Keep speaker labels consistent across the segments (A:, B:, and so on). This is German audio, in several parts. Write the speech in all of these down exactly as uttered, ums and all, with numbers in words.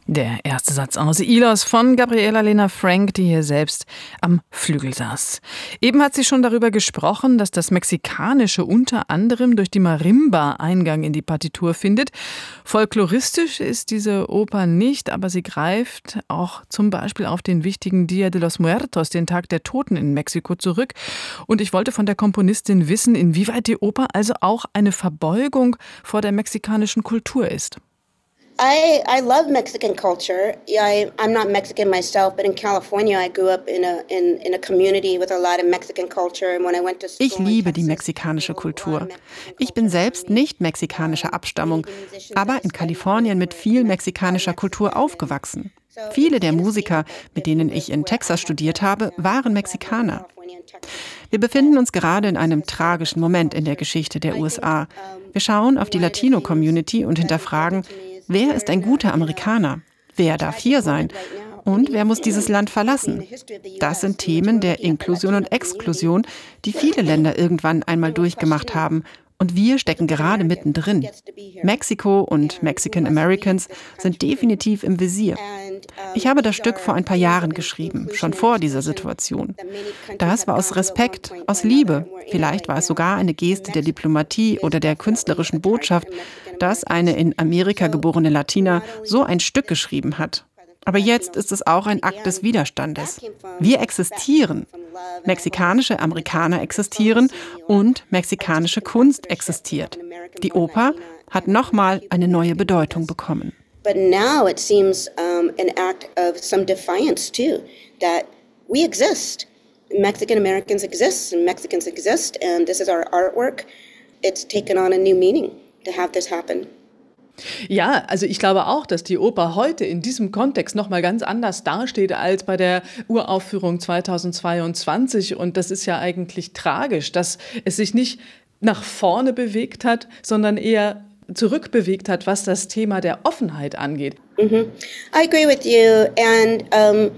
A: Der erste Satz aus Ilos von Gabriela Lena Frank, die hier selbst am Flügel saß. Eben hat sie schon darüber gesprochen, dass das Mexikanische unter anderem durch die Marimba Eingang in die Partitur findet. Folkloristisch ist diese Oper nicht, aber sie greift auch zum Beispiel auf den wichtigen Dia de los Muertos, den Tag der Toten in Mexiko, zurück. Und ich wollte von der Komponistin wissen, inwieweit die Oper also auch eine Verbeugung vor der mexikanischen Kultur ist.
B: I, I love Mexican culture. I, I'm not Mexican myself, but in California I grew up in a, in, in a community with a lot of Mexican culture. And when I went to school
C: Ich liebe die mexikanische Kultur. Ich bin selbst nicht mexikanischer Abstammung, aber in Kalifornien mit viel mexikanischer Kultur aufgewachsen. Viele der Musiker, mit denen ich in Texas studiert habe, waren Mexikaner. Wir befinden uns gerade in einem tragischen Moment in der Geschichte der U S A. Wir schauen auf die Latino-Community und hinterfragen, wer ist ein guter Amerikaner? Wer darf hier sein? Und wer muss dieses Land verlassen? Das sind Themen der Inklusion und Exklusion, die viele Länder irgendwann einmal durchgemacht haben. Und wir stecken gerade mittendrin. Mexiko und Mexican Americans sind definitiv im Visier. Ich habe das Stück vor ein paar Jahren geschrieben, schon vor dieser Situation. Das war aus Respekt, aus Liebe. Vielleicht war es sogar eine Geste der Diplomatie oder der künstlerischen Botschaft, dass eine in Amerika geborene Latina so ein Stück geschrieben hat. Aber jetzt ist es auch ein Akt des Widerstandes. Wir existieren. Mexikanische Amerikaner existieren und mexikanische Kunst existiert. Die Oper hat nochmal eine neue Bedeutung bekommen.
B: But now it seems um, an act of some defiance too, that we exist. Mexican Americans exist and Mexicans exist, and this is our artwork. It's taken on a new meaning to have this happen.
A: Ja, also ich glaube auch, dass die Oper heute in diesem Kontext noch mal ganz anders dasteht als bei der Uraufführung zweitausendzweiundzwanzig. Und das ist ja eigentlich tragisch, dass es sich nicht nach vorne bewegt hat, sondern eher zurückbewegt hat, was das Thema der Offenheit angeht.
B: Mm-hmm. I agree with you, and um,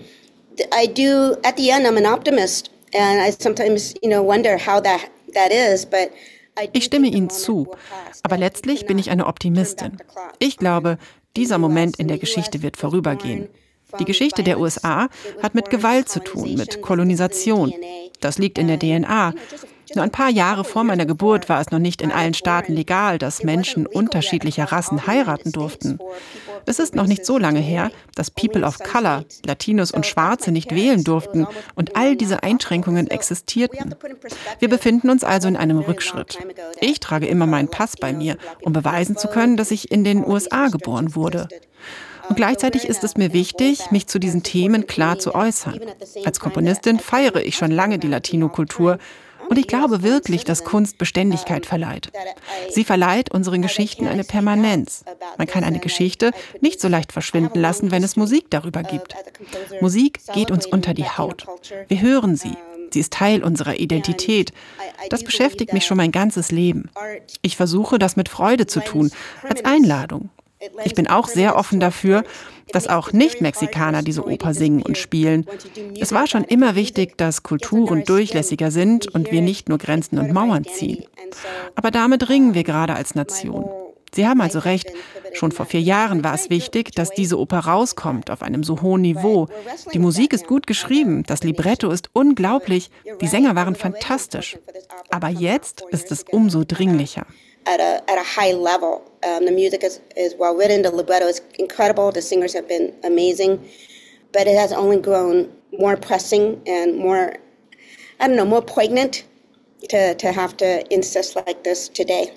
B: I do. At the end, I'm an optimist, and I sometimes, you know, wonder how that that is, but.
C: Ich stimme Ihnen zu, aber letztlich bin ich eine Optimistin. Ich glaube, dieser Moment in der Geschichte wird vorübergehen. Die Geschichte der U S A hat mit Gewalt zu tun, mit Kolonisation. Das liegt in der D N A. Nur ein paar Jahre vor meiner Geburt war es noch nicht in allen Staaten legal, dass Menschen unterschiedlicher Rassen heiraten durften. Es ist noch nicht so lange her, dass People of Color, Latinos und Schwarze nicht wählen durften und all diese Einschränkungen existierten. Wir befinden uns also in einem Rückschritt. Ich trage immer meinen Pass bei mir, um beweisen zu können, dass ich in den U S A geboren wurde. Und gleichzeitig ist es mir wichtig, mich zu diesen Themen klar zu äußern. Als Komponistin feiere ich schon lange die Latino-Kultur. Und ich glaube wirklich, dass Kunst Beständigkeit verleiht. Sie verleiht unseren Geschichten eine Permanenz. Man kann eine Geschichte nicht so leicht verschwinden lassen, wenn es Musik darüber gibt. Musik geht uns unter die Haut. Wir hören sie. Sie ist Teil unserer Identität. Das beschäftigt mich schon mein ganzes Leben. Ich versuche, das mit Freude zu tun, als Einladung. Ich bin auch sehr offen dafür, dass auch Nicht-Mexikaner diese Oper singen und spielen. Es war schon immer wichtig, dass Kulturen durchlässiger sind und wir nicht nur Grenzen und Mauern ziehen. Aber damit ringen wir gerade als Nation. Sie haben also recht, schon vor vier Jahren war es wichtig, dass diese Oper rauskommt auf einem so hohen Niveau. Die Musik ist gut geschrieben, das Libretto ist unglaublich, die Sänger waren fantastisch. Aber jetzt ist es umso dringlicher.
B: At a, at a high level. Um, the music is, is well written, the libretto is incredible, the singers have been amazing, but it has only grown more pressing and more, I don't know, more poignant to, to have to insist like this today.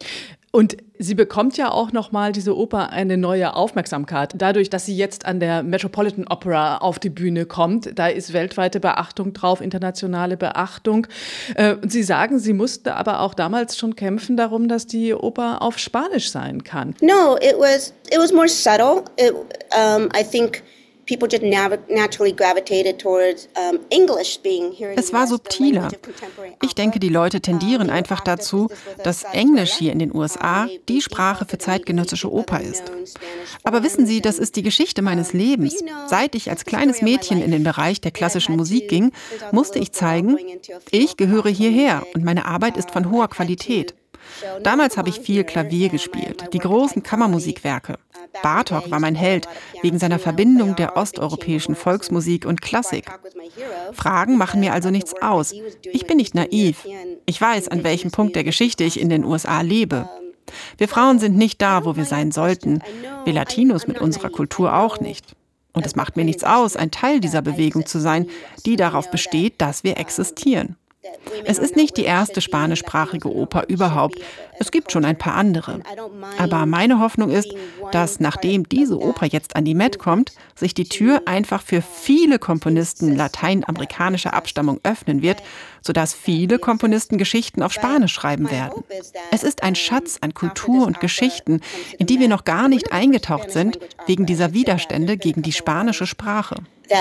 A: Und sie bekommt ja auch nochmal, diese Oper, eine neue Aufmerksamkeit. Dadurch, dass sie jetzt an der Metropolitan Opera auf die Bühne kommt, da ist weltweite Beachtung drauf, internationale Beachtung. Und Sie sagen, sie musste aber auch damals schon kämpfen darum, dass die Oper auf Spanisch sein kann.
B: No, it was, it was more subtle. It, um, I think people just naturally gravitated towards um, English being here in the U S.
C: Es war subtiler. Ich denke, die Leute tendieren einfach dazu, dass Englisch hier in den U S A die Sprache für zeitgenössische Oper ist. Aber wissen Sie, das ist die Geschichte meines Lebens. Seit ich als kleines Mädchen in den Bereich der klassischen Musik ging, musste ich zeigen, ich gehöre hierher und meine Arbeit ist von hoher Qualität. Damals habe ich viel Klavier gespielt, die großen Kammermusikwerke. Bartók war mein Held, wegen seiner Verbindung der osteuropäischen Volksmusik und Klassik. Fragen machen mir also nichts aus. Ich bin nicht naiv. Ich weiß, an welchem Punkt der Geschichte ich in den U S A lebe. Wir Frauen sind nicht da, wo wir sein sollten. Wir Latinos mit unserer Kultur auch nicht. Und es macht mir nichts aus, ein Teil dieser Bewegung zu sein, die darauf besteht, dass wir existieren. Es ist nicht die erste spanischsprachige Oper überhaupt. Es gibt schon ein paar andere. Aber meine Hoffnung ist, dass nachdem diese Oper jetzt an die Met kommt, sich die Tür einfach für viele Komponisten lateinamerikanischer Abstammung öffnen wird, sodass viele Komponisten Geschichten auf Spanisch schreiben werden. Es ist ein Schatz an Kultur und Geschichten, in die wir noch gar nicht eingetaucht sind, wegen dieser Widerstände gegen die spanische Sprache.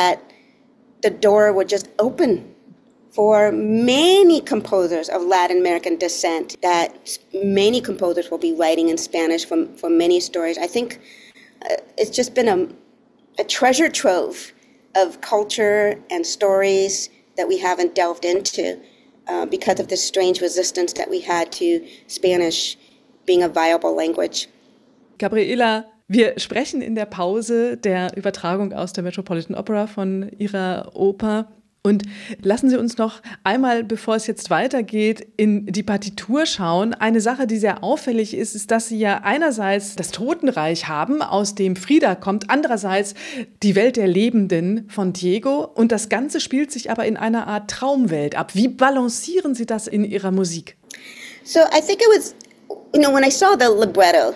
B: For many composers of Latin American descent, that many composers will be writing in Spanish for, for many stories. I think uh, it's just been a, a treasure trove of culture and stories that we haven't delved into uh, because of this strange resistance that we had to Spanish being a viable language.
A: Gabriela, wir sprechen in der Pause der Übertragung aus der Metropolitan Opera von Ihrer Oper. Und lassen Sie uns noch einmal, bevor es jetzt weitergeht, in die Partitur schauen. Eine Sache, die sehr auffällig ist, ist, dass Sie ja einerseits das Totenreich haben, aus dem Frida kommt, andererseits die Welt der Lebenden von Diego. Und das Ganze spielt sich aber in einer Art Traumwelt ab. Wie balancieren Sie das in Ihrer Musik?
B: So I think it was, you know, when I saw the libretto,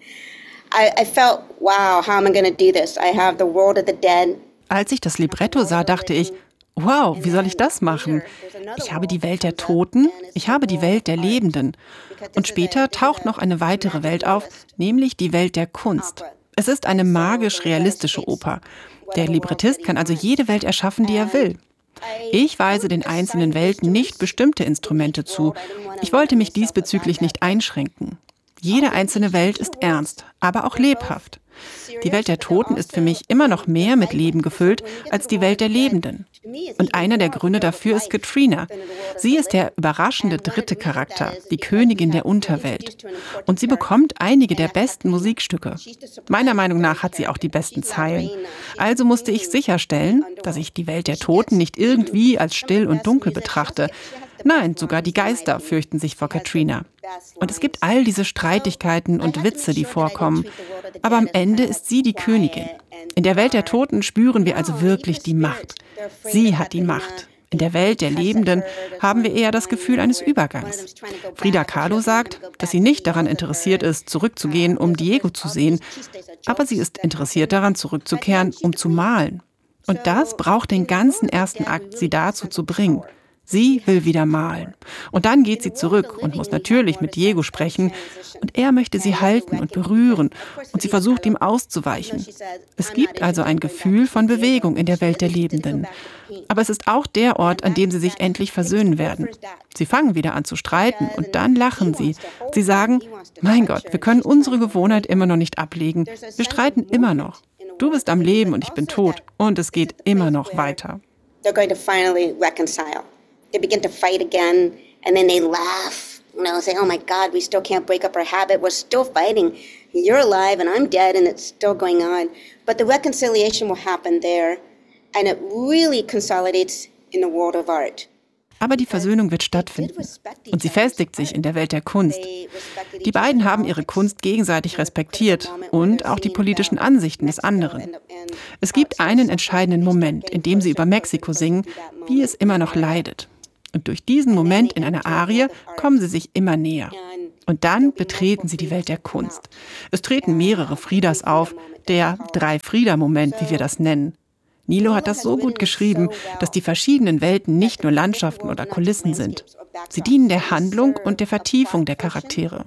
B: I, I felt, wow, how am I going to do this? I have the world of the dead.
C: Als ich das Libretto sah, dachte ich, wow, wie soll ich das machen? Ich habe die Welt der Toten, ich habe die Welt der Lebenden. Und später taucht noch eine weitere Welt auf, nämlich die Welt der Kunst. Es ist eine magisch-realistische Oper. Der Librettist kann also jede Welt erschaffen, die er will. Ich weise den einzelnen Welten nicht bestimmte Instrumente zu. Ich wollte mich diesbezüglich nicht einschränken. Jede einzelne Welt ist ernst, aber auch lebhaft. Die Welt der Toten ist für mich immer noch mehr mit Leben gefüllt als die Welt der Lebenden. Und einer der Gründe dafür ist Katrina. Sie ist der überraschende dritte Charakter, die Königin der Unterwelt. Und sie bekommt einige der besten Musikstücke. Meiner Meinung nach hat sie auch die besten Zeilen. Also musste ich sicherstellen, dass ich die Welt der Toten nicht irgendwie als still und dunkel betrachte. Nein, sogar die Geister fürchten sich vor Katrina. Und es gibt all diese Streitigkeiten und Witze, die vorkommen. Aber am Ende ist sie die Königin. In der Welt der Toten spüren wir also wirklich die Macht. Sie hat die Macht. In der Welt der Lebenden haben wir eher das Gefühl eines Übergangs. Frida Kahlo sagt, dass sie nicht daran interessiert ist, zurückzugehen, um Diego zu sehen. Aber sie ist interessiert daran, zurückzukehren, um zu malen. Und das braucht den ganzen ersten Akt, sie dazu zu bringen. Sie will wieder malen. Und dann geht sie zurück und muss natürlich mit Diego sprechen. Und er möchte sie halten und berühren. Und sie versucht, ihm auszuweichen. Es gibt also ein Gefühl von Bewegung in der Welt der Lebenden. Aber es ist auch der Ort, an dem sie sich endlich versöhnen werden. Sie fangen wieder an zu streiten und dann lachen sie. Sie sagen, mein Gott, wir können unsere Gewohnheit immer noch nicht ablegen. Wir streiten immer noch. Du bist am Leben und ich bin tot. Und es geht immer noch weiter.
B: They're going to finally reconcile. They begin to fight again, and then they laugh, you know, say, oh my God, we still can't break up our habit. We're still fighting. You're alive and I'm dead and it's still going on. But the reconciliation will happen there, and it really consolidates in the world of art.
C: Aber die Versöhnung wird stattfinden und sie festigt sich in der Welt der Kunst. Die beiden haben ihre Kunst gegenseitig respektiert und auch die politischen Ansichten des anderen. Es gibt einen entscheidenden Moment, in dem sie über Mexiko singen, wie es immer noch leidet. Und durch diesen Moment in einer Arie kommen sie sich immer näher. Und dann betreten sie die Welt der Kunst. Es treten mehrere Fridas auf, der Drei-Frida-Moment, wie wir das nennen. Nilo hat das so gut geschrieben, dass die verschiedenen Welten nicht nur Landschaften oder Kulissen sind. Sie dienen der Handlung und der Vertiefung der Charaktere.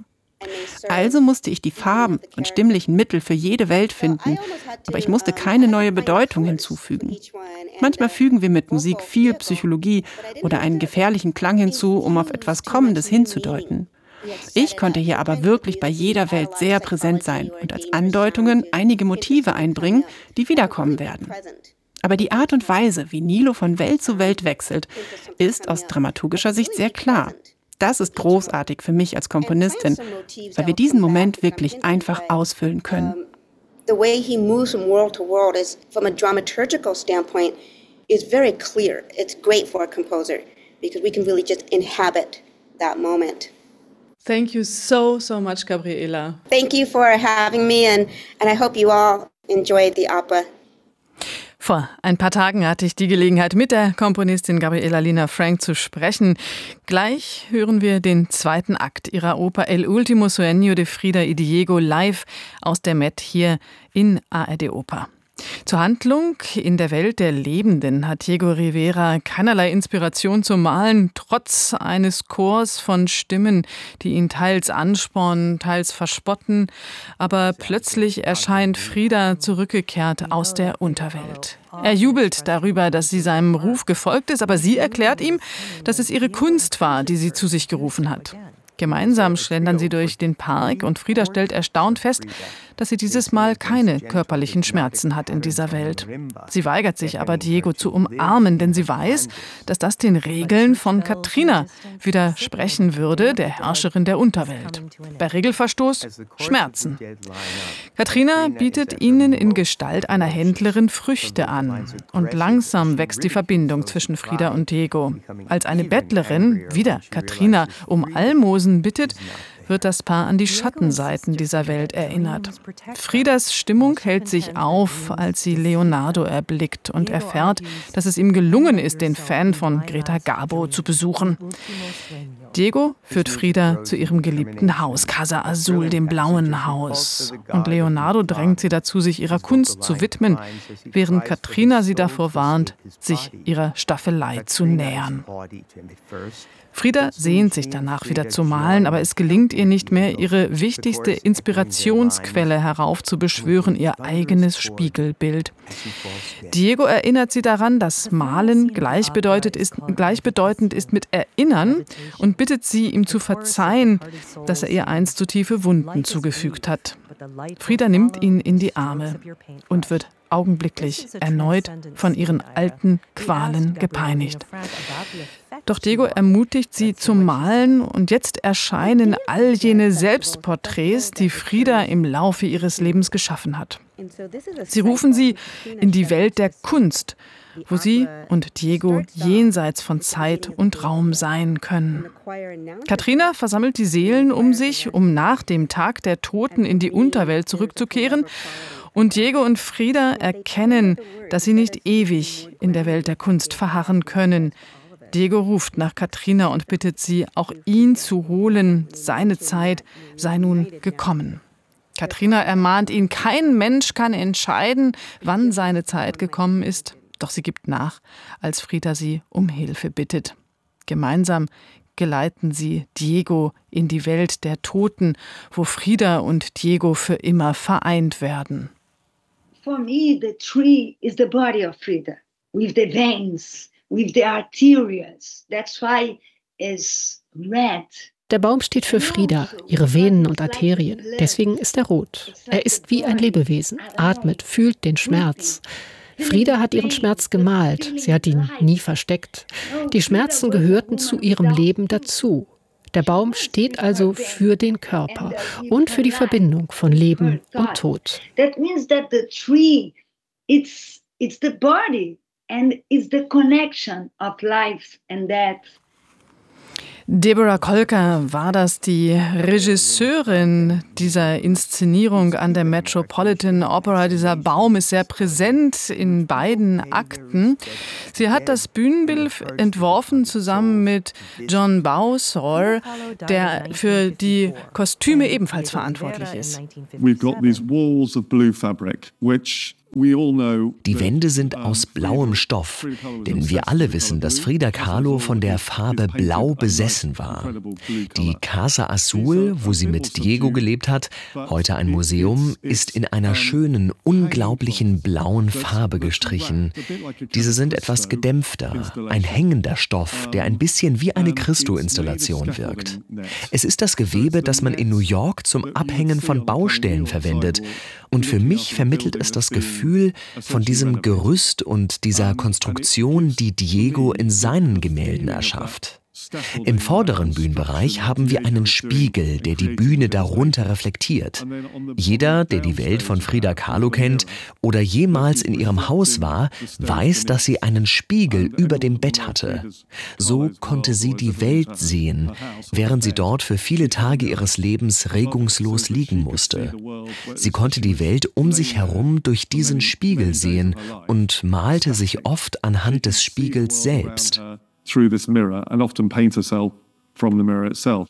C: Also musste ich die Farben und stimmlichen Mittel für jede Welt finden, aber ich musste keine neue Bedeutung hinzufügen. Manchmal fügen wir mit Musik viel Psychologie oder einen gefährlichen Klang hinzu, um auf etwas Kommendes hinzudeuten. Ich konnte hier aber wirklich bei jeder Welt sehr präsent sein und als Andeutungen einige Motive einbringen, die wiederkommen werden. Aber die Art und Weise, wie Nilo von Welt zu Welt wechselt, ist aus dramaturgischer Sicht sehr klar. Das ist großartig für mich als Komponistin, weil wir diesen Moment wirklich einfach ausfüllen können.
B: The way he moves from world to world is, from a dramaturgical standpoint, is very clear. It's great for a composer because we can really just inhabit that moment.
A: Thank you so, so much, Gabriela.
B: Thank you for having me, and, and I hope you all enjoyed the opera.
A: Vor ein paar Tagen hatte ich die Gelegenheit, mit der Komponistin Gabriela Lena Frank zu sprechen. Gleich hören wir den zweiten Akt ihrer Oper El Último Sueño de Frida y Diego live aus der Met hier in A R D Oper. Zur Handlung in der Welt der Lebenden hat Diego Rivera keinerlei Inspiration zum Malen, trotz eines Chors von Stimmen, die ihn teils anspornen, teils verspotten. Aber plötzlich erscheint Frida zurückgekehrt aus der Unterwelt. Er jubelt darüber, dass sie seinem Ruf gefolgt ist, aber sie erklärt ihm, dass es ihre Kunst war, die sie zu sich gerufen hat. Gemeinsam schlendern sie durch den Park und Frida stellt erstaunt fest, dass sie dieses Mal keine körperlichen Schmerzen hat in dieser Welt. Sie weigert sich aber, Diego zu umarmen, denn sie weiß, dass das den Regeln von Katrina widersprechen würde, der Herrscherin der Unterwelt. Bei Regelverstoß Schmerzen. Katrina bietet ihnen in Gestalt einer Händlerin Früchte an. Und langsam wächst die Verbindung zwischen Frida und Diego. Als eine Bettlerin, wieder Katrina, um Almosen bittet, wird das Paar an die Schattenseiten dieser Welt erinnert. Fridas Stimmung hält sich auf, als sie Leonardo erblickt und erfährt, dass es ihm gelungen ist, den Fan von Greta Garbo zu besuchen. Diego führt Frida zu ihrem geliebten Haus, Casa Azul, dem blauen Haus. Und Leonardo drängt sie dazu, sich ihrer Kunst zu widmen, während Katrina sie davor warnt, sich ihrer Staffelei zu nähern. Frida sehnt sich danach wieder zu malen, aber es gelingt ihr nicht mehr, ihre wichtigste Inspirationsquelle heraufzubeschwören, ihr eigenes Spiegelbild. Diego erinnert sie daran, dass Malen gleichbedeutend ist, gleichbedeutend ist mit Erinnern und bittet sie, ihm zu verzeihen, dass er ihr einst so tiefe Wunden zugefügt hat. Frida nimmt ihn in die Arme und wird augenblicklich erneut von ihren alten Qualen gepeinigt. Doch Diego ermutigt sie zum Malen und jetzt erscheinen all jene Selbstporträts, die Frida im Laufe ihres Lebens geschaffen hat. Sie rufen sie in die Welt der Kunst, wo sie und Diego jenseits von Zeit und Raum sein können. Katrina versammelt die Seelen um sich, um nach dem Tag der Toten in die Unterwelt zurückzukehren. Und Diego und Frida erkennen, dass sie nicht ewig in der Welt der Kunst verharren können. Diego ruft nach Katrina und bittet sie, auch ihn zu holen. Seine Zeit sei nun gekommen. Katrina ermahnt ihn, kein Mensch kann entscheiden, wann seine Zeit gekommen ist. Doch sie gibt nach, als Frida sie um Hilfe bittet. Gemeinsam geleiten sie Diego in die Welt der Toten, wo Frida und Diego für immer vereint werden.
D: For me, the tree is the body of Frida, with the veins, with the arteries. That's why it's red.
E: Der Baum steht für Frida, ihre Venen und Arterien. Deswegen ist er rot. Er ist wie ein Lebewesen, atmet, fühlt den Schmerz. Frida hat ihren Schmerz gemalt, sie hat ihn nie versteckt. Die Schmerzen gehörten zu ihrem Leben dazu. Der Baum steht also für den Körper und für die Verbindung von Leben und Tod.
D: That means that the tree, it's it's the body and it's the connection of life and death.
A: Deborah Kolker war das, die Regisseurin dieser Inszenierung an der Metropolitan Opera. Dieser Baum ist sehr präsent in beiden Akten. Sie hat das Bühnenbild entworfen zusammen mit John Bowsor, der für die Kostüme ebenfalls verantwortlich ist.
F: We've got these walls of blue fabric, which
G: die Wände sind aus blauem Stoff, denn wir alle wissen, dass Frida Kahlo von der Farbe Blau besessen war. Die Casa Azul, wo sie mit Diego gelebt hat, heute ein Museum, ist in einer schönen, unglaublichen blauen Farbe gestrichen. Diese sind etwas gedämpfter, ein hängender Stoff, der ein bisschen wie eine Christo-Installation wirkt. Es ist das Gewebe, das man in New York zum Abhängen von Baustellen verwendet. Und für mich vermittelt es das Gefühl von diesem Gerüst und dieser Konstruktion, die Diego in seinen Gemälden erschafft. Im vorderen Bühnenbereich haben wir einen Spiegel, der die Bühne darunter reflektiert. Jeder, der die Welt von Frida Kahlo kennt oder jemals in ihrem Haus war, weiß, dass sie einen Spiegel über dem Bett hatte. So konnte sie die Welt sehen, während sie dort für viele Tage ihres Lebens regungslos liegen musste. Sie konnte die Welt um sich herum durch diesen Spiegel sehen und malte sich oft anhand des Spiegels selbst.
F: Through this mirror and often paint herself from the mirror itself.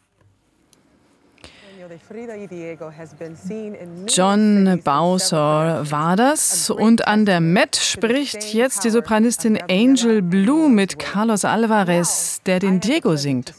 A: John Bowser war das und an der Met spricht jetzt die Sopranistin Angel Blue mit Carlos Alvarez, der den Diego singt.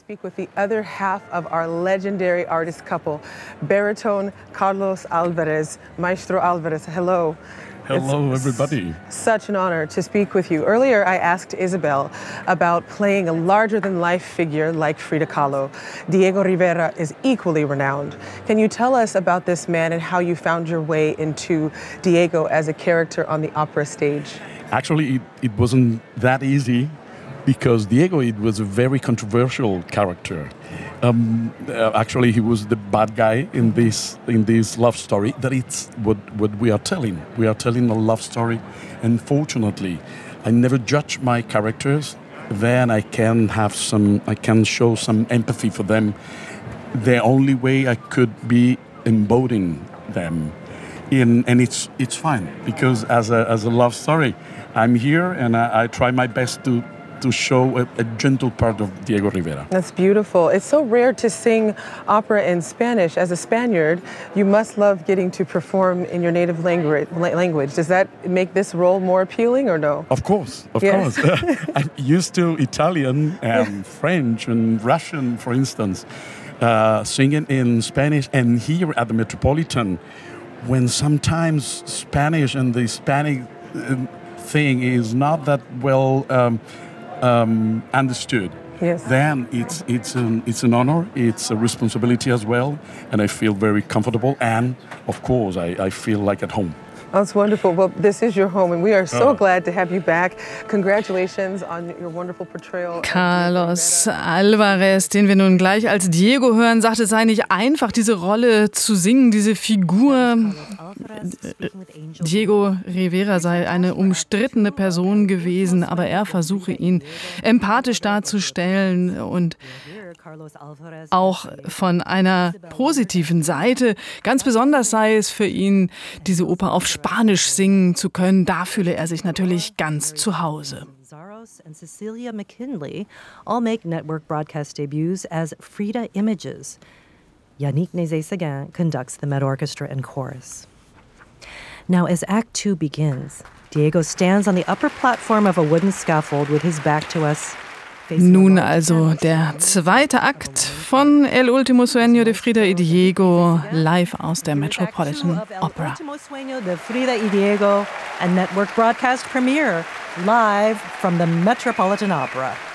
H: Carlos Alvarez, Maestro Alvarez, hello.
I: Hello, everybody.
H: Such an honor to speak with you. Earlier, I asked Isabel about playing a larger-than-life figure like Frida Kahlo. Diego Rivera is equally renowned. Can you tell us about this man and how you found your way into Diego as a character on the opera stage?
I: Actually, it, it wasn't that easy because Diego, it was a very controversial character. Um, uh, actually, he was the bad guy in this in this love story. That it's what what we are telling. We are telling a love story, and fortunately, I never judge my characters. Then I can have some. I can show some empathy for them. The only way I could be embodying them, in and it's it's fine because as a as a love story, I'm here and I, I try my best to. to show a, a gentle part of Diego Rivera.
H: That's beautiful. It's so rare to sing opera in Spanish. As a Spaniard, you must love getting to perform in your native language. language. Does that make this role more appealing or no?
I: Of course, of
H: yes.
I: course. I'm used to Italian and French and Russian, for instance, uh, singing in Spanish. And here at the Metropolitan, when sometimes Spanish and the Hispanic uh, thing is not that well um, Um, understood.
H: Yes.
I: Then it's it's an it's an honor. It's a responsibility as well, and I feel very comfortable. And of course, I, I feel like at home.
H: That's wonderful. Well, this is your home, and we are so oh. glad to have you back. Congratulations on your wonderful portrayal.
A: Carlos Alvarez, den wir nun gleich als Diego hören, sagt, es sei nicht einfach, diese Rolle zu singen, diese Figur. Diego Rivera sei eine umstrittene Person gewesen, aber er versuche ihn empathisch darzustellen und auch von einer positiven Seite. Ganz besonders sei es für ihn, diese Oper auf Spanisch singen zu können. Da fühle er sich natürlich ganz zu Hause.
J: Zaros and Cecilia McKinley all make network broadcast debuts as Frida Images. Yannick Nézet-Séguin conducts the Met Orchestra and chorus. Now, as Act Two begins, Diego stands on the upper platform of a wooden scaffold with his back to us.
A: Nun also der zweite Akt von El Último Sueño de Frida y Diego, live aus der Metropolitan Opera.
J: El Último Sueño de Frida y Diego, a network broadcast premiere, live from the Metropolitan Opera.